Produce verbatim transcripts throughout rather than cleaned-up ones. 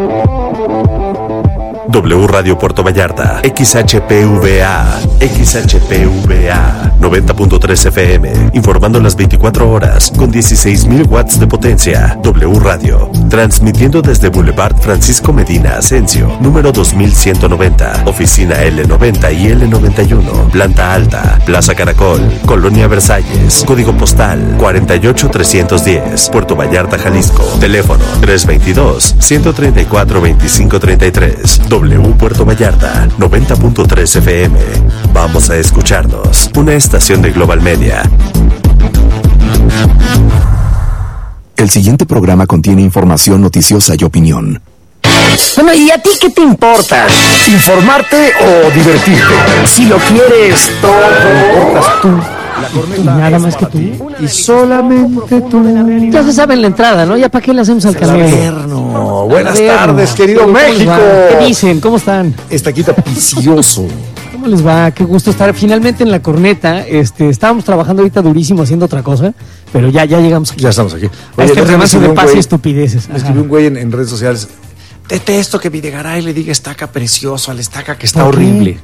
W Radio Puerto Vallarta, X H P V A, X H P V A, noventa punto tres F M, informando las veinticuatro horas, con dieciséis mil watts de potencia. W Radio, transmitiendo desde Boulevard Francisco Medina Asensio, número dos mil ciento noventa, oficina L noventa y L noventa y uno, planta alta, Plaza Caracol, Colonia Versalles, código postal cuarenta y ocho trescientos diez, Puerto Vallarta, Jalisco, teléfono tres veintidós, ciento treinta y cuatro, veinticinco treinta y tres. W Puerto Vallarta, noventa punto tres F M. Vamos a escucharnos. Una estación de Global Media. El siguiente programa contiene información noticiosa y opinión. Bueno, ¿y a ti qué te importa? ¿Informarte o divertirte? Si lo quieres todo, importas tú. Y nada más que tú. Y solamente tú. Ya se sabe en la entrada, ¿no? ¿Ya para qué le hacemos al Camerno? Buenas tardes, querido México. ¿Qué dicen? ¿Cómo están? Estaquita Picioso. ¿Cómo les va? Qué gusto estar finalmente en la corneta. Este, estábamos trabajando ahorita durísimo haciendo otra cosa, pero ya, ya llegamos aquí. Ya estamos aquí. Oye, este remanso de paz y estupideces. Me escribió un güey en, en redes sociales. Detesto que Videgaray le diga estaca precioso al estaca que está horrible.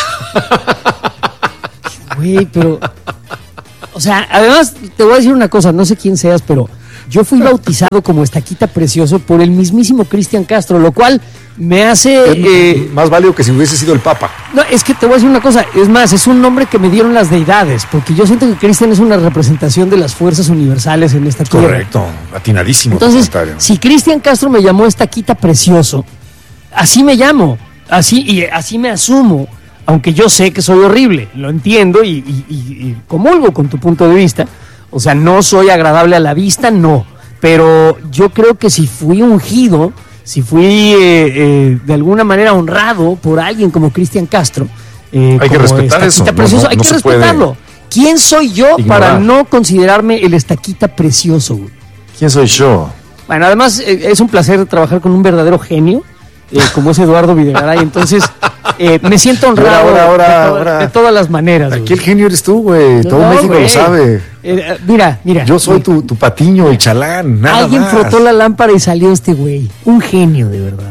Güey, pero... O sea, además, te voy a decir una cosa, no sé quién seas, pero yo fui bautizado como Estaquita Precioso por el mismísimo Cristian Castro, lo cual me hace... Es eh, más válido que si hubiese sido el Papa. No, es que te voy a decir una cosa, es más, es un nombre que me dieron las deidades, porque yo siento que Cristian es una representación de las fuerzas universales en esta tierra. Correcto, atinadísimo. Entonces, si Cristian Castro me llamó Estaquita Precioso, así me llamo, así y así me asumo. Aunque yo sé que soy horrible, lo entiendo y, y, y, y comulgo con tu punto de vista. O sea, no soy agradable a la vista, no. Pero yo creo que si fui ungido, si fui eh, eh, de alguna manera honrado por alguien como Cristian Castro, eh, hay que respetar eso. Precioso, no, no, hay no que respetarlo. Puede. ¿Quién soy yo ignorar para no considerarme el Estaquita Precioso, güey? ¿Quién soy yo? Bueno, además eh, es un placer trabajar con un verdadero genio. Eh, como es Eduardo Videgaray, entonces eh, me siento honrado ahora, ahora, de, to- ahora. de todas las maneras. Aquí el genio eres tú, güey. Todo no, México güey. Lo sabe. Eh, mira, mira. Yo soy tu, tu patiño, el chalán, nada Alguien más. frotó la lámpara y salió este güey. Un genio, de verdad.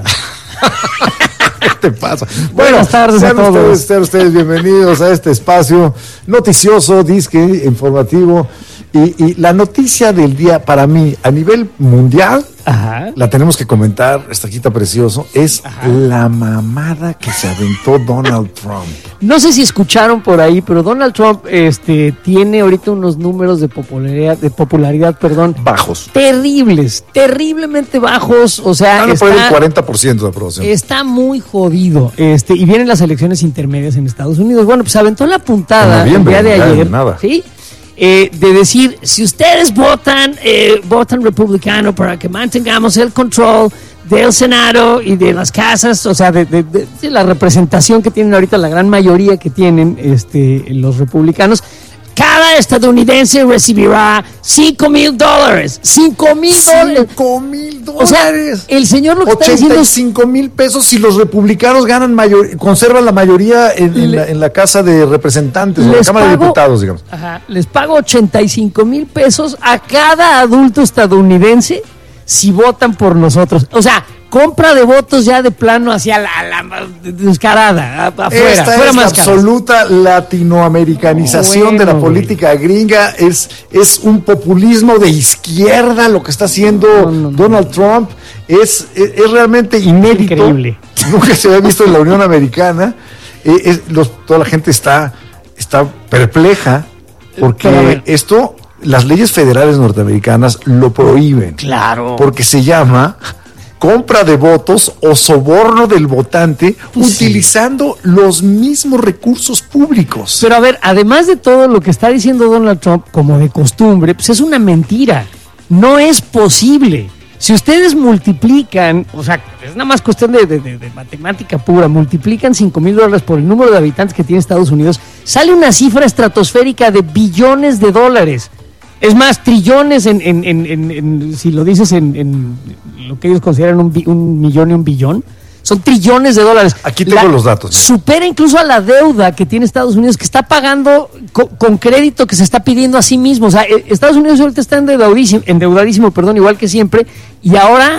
¿Qué te pasa? Bueno, buenas tardes sean a todos. Ustedes, sean ustedes bienvenidos a este espacio noticioso, disque, informativo. Y, y la noticia del día para mí, a nivel mundial, ajá, la tenemos que comentar, Estaquita Precioso, es ajá, la mamada que se aventó Donald Trump. No sé si escucharon por ahí, pero Donald Trump este, tiene ahorita unos números de popularidad, de popularidad, perdón, bajos. Terribles, terriblemente bajos. O sea, ah, no está, puede el cuarenta por ciento de aprobación. Está muy jodido. Este, y vienen las elecciones intermedias en Estados Unidos. Bueno, pues aventó la puntada el día de ayer. Nada. ¿Sí? Eh, de decir, si ustedes votan, eh, votan republicano para que mantengamos el control del Senado y de las casas, o sea, de, de, de, de la representación que tienen ahorita, la gran mayoría que tienen este, los republicanos, cada estadounidense recibirá cinco mil dólares. Cinco mil dólares. Cinco mil dólares. O sea, el señor lo que está diciendo es cinco mil pesos si los republicanos ganan mayor, conservan la mayoría en, le, en, la, en la Casa de Representantes, o en la Cámara pago, de Diputados, digamos. Ajá, les pago ochenta y cinco mil pesos a cada adulto estadounidense si votan por nosotros. O sea, compra de votos ya de plano hacia la, la descarada, afuera. Esta fuera es la absoluta latinoamericanización bueno, de la política gringa. Es, es un populismo de izquierda lo que está haciendo no, no, no, Donald no. Trump. Es, es, es realmente inédito. Increíble. Nunca se había visto en la Unión Americana. Eh, es, los, toda la gente está, está perpleja porque esto, las leyes federales norteamericanas lo prohíben. Claro. Porque se llama compra de votos o soborno del votante pues utilizando sí. los mismos recursos públicos. Pero a ver, además de todo lo que está diciendo Donald Trump, como de costumbre, pues es una mentira. No es posible. Si ustedes multiplican, o sea, es nada más cuestión de, de, de, de matemática pura, multiplican cinco mil dólares por el número de habitantes que tiene Estados Unidos, sale una cifra estratosférica de billones de dólares. Es más, trillones en, en, en, en, en si lo dices en, en lo que ellos consideran un, un millón y un billón, son trillones de dólares. Aquí tengo la, los datos. Supera incluso a la deuda que tiene Estados Unidos, que está pagando co- con crédito que se está pidiendo a sí mismo. O sea, Estados Unidos ahorita está endeudadísimo, endeudadísimo, perdón, igual que siempre, y ahora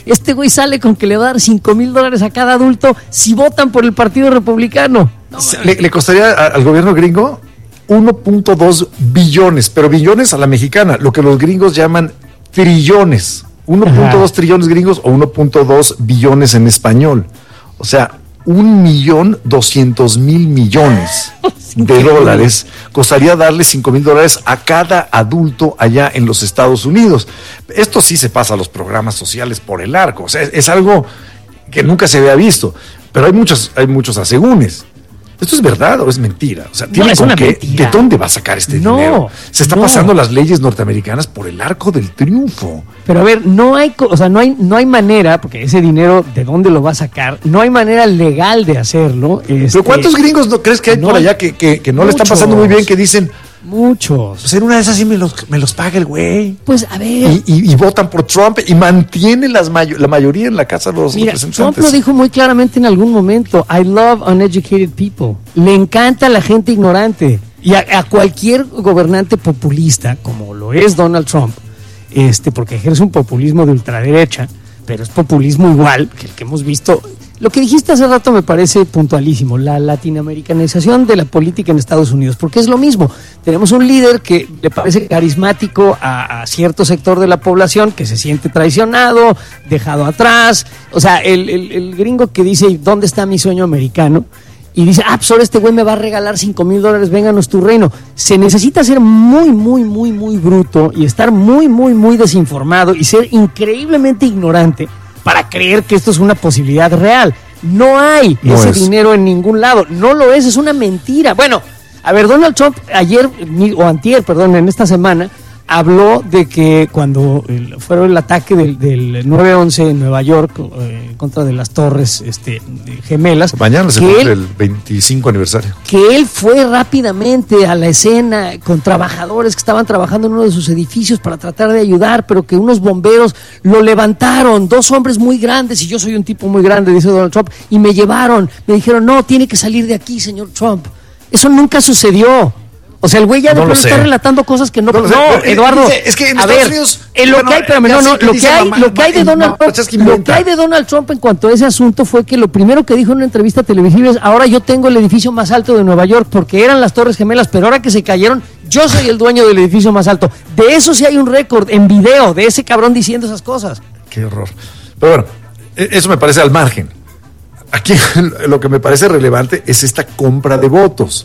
Este güey sale con que le va a dar cinco mil dólares a cada adulto si votan por el Partido Republicano. No, le, le costaría a, al gobierno gringo uno punto dos billones, pero billones a la mexicana, lo que los gringos llaman trillones. uno punto dos trillones gringos o uno punto dos billones en español. O sea, un millón doscientos mil millones de dólares costaría darle cinco mil dólares a cada adulto allá en los Estados Unidos. Esto sí se pasa a los programas sociales por el arco. O sea, es, es algo que nunca se había visto. Pero hay muchos, hay muchos asegúnes. ¿Esto es verdad o es mentira? O sea, ¿tiene no, es con una qué? mentira. ¿De dónde va a sacar este no, dinero? Se está no. pasando las leyes norteamericanas por el arco del triunfo. Pero a ver, no hay, o sea, no hay, no hay manera, porque ese dinero, ¿de dónde lo va a sacar? No hay manera legal de hacerlo. Este, ¿Pero cuántos gringos no crees que hay no, por allá que, que, que no le están muchos. pasando muy bien, que dicen, Muchos. pues en una de esas sí me los, me los paga el güey? Pues a ver. Y, y, y votan por Trump y mantiene las mayo, la mayoría en la Casa de los Mira, Trump Representantes. lo dijo muy claramente en algún momento. I love uneducated people. Le encanta la gente ignorante. Y a, a cualquier gobernante populista, como lo es Donald Trump, este, porque ejerce un populismo de ultraderecha, pero es populismo igual que el que hemos visto. Lo que dijiste hace rato me parece puntualísimo, la latinoamericanización de la política en Estados Unidos, porque es lo mismo. Tenemos un líder que le parece carismático a, a cierto sector de la población que se siente traicionado, dejado atrás. O sea, el, el, el gringo que dice, ¿dónde está mi sueño americano? Y dice, ah, pues ahora este güey me va a regalar cinco mil dólares, vénganos tu reino. Se necesita ser muy, muy, muy, muy bruto y estar muy, muy, muy desinformado y ser increíblemente ignorante para creer que esto es una posibilidad real. No hay no ese es. dinero en ningún lado. No lo es, es una mentira. Bueno, a ver, Donald Trump ayer, o antier, perdón, en esta semana, habló de que cuando el, fue el ataque del, del nueve once en Nueva York eh, en contra de las torres este, gemelas. Mañana se cumple el veinticinco aniversario. Que él fue rápidamente a la escena con trabajadores que estaban trabajando en uno de sus edificios para tratar de ayudar, pero que unos bomberos lo levantaron, dos hombres muy grandes, y yo soy un tipo muy grande, dice Donald Trump, y me llevaron, me dijeron, no, tiene que salir de aquí, señor Trump. Eso nunca sucedió. O sea, el güey ya de no pronto está relatando cosas que no... No, no Eduardo, dice, es que en a Estados ver, Unidos, en lo bueno, que hay, espérame, no, no, lo que hay, mamá, lo que hay de Donald Trump, lo que hay de Donald Trump en cuanto a ese asunto fue que lo primero que dijo en una entrevista televisiva es, ahora yo tengo el edificio más alto de Nueva York, porque eran las Torres Gemelas, pero ahora que se cayeron, yo soy el dueño del edificio más alto. De eso sí hay un récord en video, de ese cabrón diciendo esas cosas. Qué horror. Pero bueno, eso me parece al margen. Aquí lo que me parece relevante es esta compra de votos.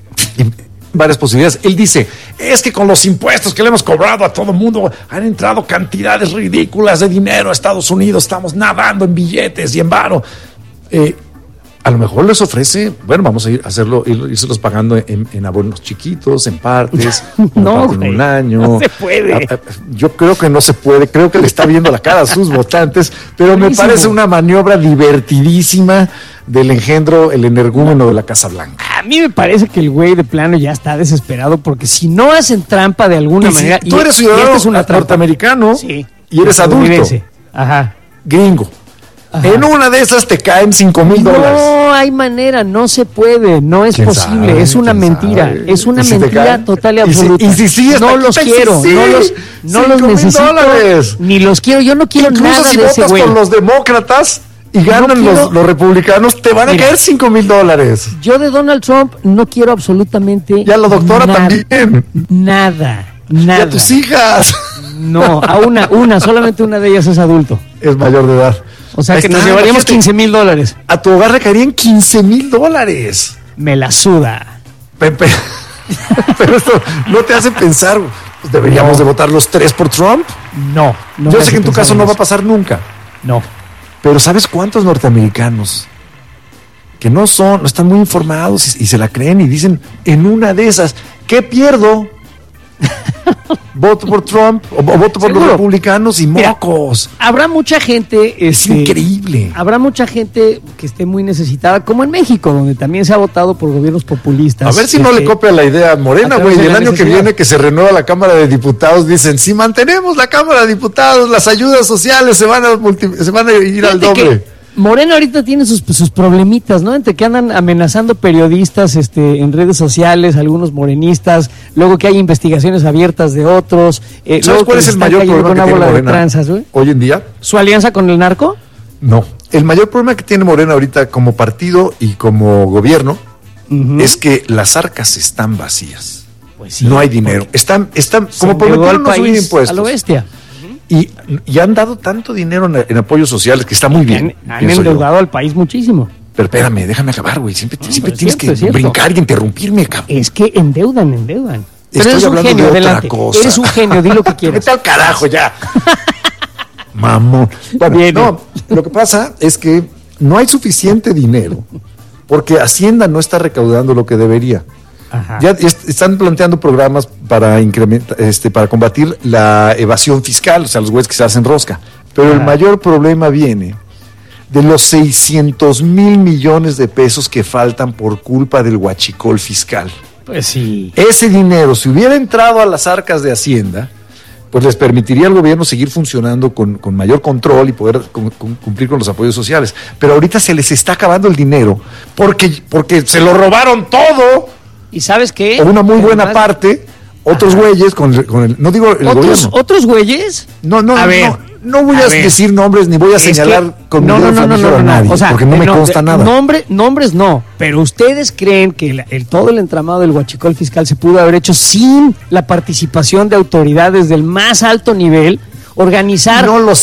Y varias posibilidades. Él dice, es que con los impuestos que le hemos cobrado a todo el mundo han entrado cantidades ridículas de dinero a Estados Unidos, estamos nadando en billetes y en varo. Eh, a lo mejor les ofrece, bueno, vamos a ir a hacerlo, ir, irselos pagando en, en abonos chiquitos, en partes, no, parte en un año. No se puede. A, a, yo creo que no se puede, creo que le está viendo la cara a sus votantes, pero Buenísimo. Me parece una maniobra divertidísima del engendro, el energúmeno de la Casa Blanca. A mí me parece que el güey de plano ya está desesperado, porque si no hacen trampa de alguna y manera... Si tú eres ciudadano es una norteamericano, sí, y eres adulto, Ajá. gringo, Ajá. en una de esas te caen cinco mil dólares. No hay manera, no se puede, no es posible, sabe? Es una mentira, sabe? Es una mentira total y absoluta. Y si, y si sí, no los quiero, sí, no los, no los necesito, dólares. Ni los quiero, yo no quiero Incluso nada si de ese güey. Incluso si votas por los demócratas y ganan no los, los republicanos, te van a Mira, caer cinco mil dólares. Yo de Donald Trump no quiero absolutamente Y a la doctora nada, también. Nada, nada. Y a tus hijas. No, a una, una, solamente una de ellas es adulto. Es mayor de edad. O sea que nos llevaríamos quince mil dólares. A tu hogar le caerían quince mil dólares. Me la suda. Pepe. Pero esto no te hace pensar, pues deberíamos no. de votar los tres por Trump. No. no Yo sé que en tu caso no va a pasar nunca. No. Pero ¿sabes cuántos norteamericanos que no son, no están muy informados y, y se la creen y dicen, en una de esas, ¿qué pierdo? Voto por Trump o, o voto por ¿Seguro? Los republicanos y mocos. Mira, habrá mucha gente... Es este, increíble. Habrá mucha gente que esté muy necesitada, como en México, donde también se ha votado por gobiernos populistas. A ver si este, no le copia la idea a Morena, güey. El año que viene que se renueva la Cámara de Diputados, dicen, si mantenemos la Cámara de Diputados, las ayudas sociales se van a, multi, se van a ir Fíjate al doble. Morena ahorita tiene sus, sus problemitas, ¿no? Entre que andan amenazando periodistas este, en redes sociales, algunos morenistas, luego que hay investigaciones abiertas de otros. Eh, ¿Sabes cuál es el mayor problema que tiene Morena tranzas, hoy en día? ¿Su alianza con el narco? No. El mayor problema que tiene Morena ahorita como partido y como gobierno uh-huh. es que las arcas están vacías. Pues sí, no hay dinero. Están, están como prometieron no subir impuestos. A lo bestia. Y, y han dado tanto dinero en, en apoyos sociales que está muy bien. Han, han endeudado yo. al país muchísimo. Pero espérame, déjame acabar, güey. Siempre, no, siempre tienes cierto, que brincar y interrumpirme, cabrón. Es que endeudan, endeudan. Pero Estoy eres un genio, de adelante. Cosa. Eres un genio, di lo que quieras. Vete al carajo ya. Mamón. Bueno, bien, no, lo que pasa es que no hay suficiente dinero porque Hacienda no está recaudando lo que debería. Ajá. Ya est- están planteando programas para incrementar, este, para combatir la evasión fiscal, o sea, los güeyes que se hacen rosca. Pero Ajá. el mayor problema viene de los seiscientos mil millones de pesos que faltan por culpa del huachicol fiscal. Pues sí. Ese dinero, si hubiera entrado a las arcas de Hacienda, pues les permitiría al gobierno seguir funcionando con, con mayor control y poder con, con, cumplir con los apoyos sociales. Pero ahorita se les está acabando el dinero porque, porque se lo robaron todo. ¿Y sabes qué? Una muy buena Además, parte, otros güeyes con, con el, no digo el ¿Otros, gobierno. ¿Otros güeyes? No, no, a ver, no, no voy a, a decir nombres ni voy a señalar que, con no, no, no, no, no, a nadie, o sea, porque no me no, consta de, nada. Nombre, nombres no, pero ustedes creen que el, el, todo el entramado del huachicol fiscal se pudo haber hecho sin la participación de autoridades del más alto nivel, organizar no lo sé,